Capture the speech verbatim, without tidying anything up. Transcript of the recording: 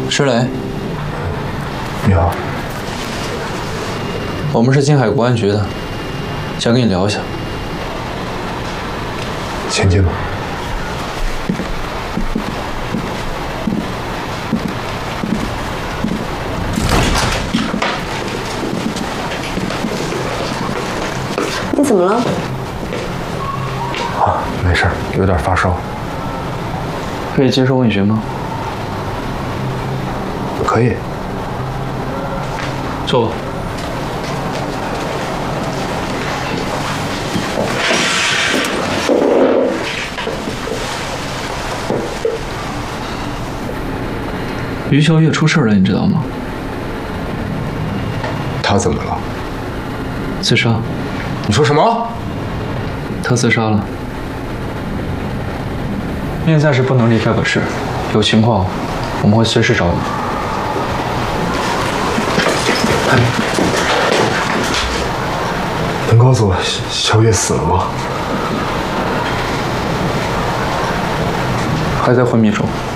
石磊， 你好， 我们是金海国安局的，想跟你聊一下。 请进吧。 你怎么了？ 啊，没事，有点发烧。 可以接受问询吗？ 可以。 坐吧。于小月出事了，你知道吗？ 他怎么了？ 自杀。 你说什么？ 他自杀了。您暂时不能离开本市，有情况我们会随时找你。 能告诉我小月死了吗？ 还在昏迷中。